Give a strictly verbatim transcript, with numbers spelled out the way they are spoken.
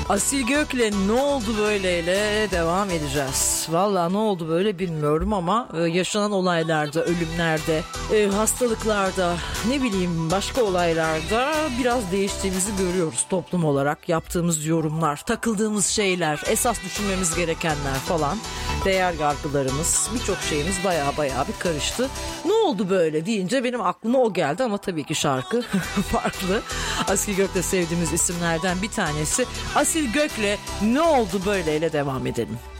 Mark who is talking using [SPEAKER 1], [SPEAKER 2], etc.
[SPEAKER 1] Asil Gök'le ne oldu böyleyle devam edeceğiz. Vallahi ne oldu böyle bilmiyorum ama e, yaşanan olaylarda, ölümlerde, e, hastalıklarda, ne bileyim başka olaylarda biraz değiştiğimizi görüyoruz toplum olarak. Yaptığımız yorumlar, takıldığımız şeyler, esas düşünmemiz gerekenler falan, değer yargılarımız, birçok şeyimiz baya baya bir karıştı. Ne oldu böyle deyince benim aklıma o geldi ama tabii ki şarkı farklı. Asil Gök'le sevdiğimiz isimlerden bir tanesi. Asil Gök'le ne oldu böyleyle devam edelim.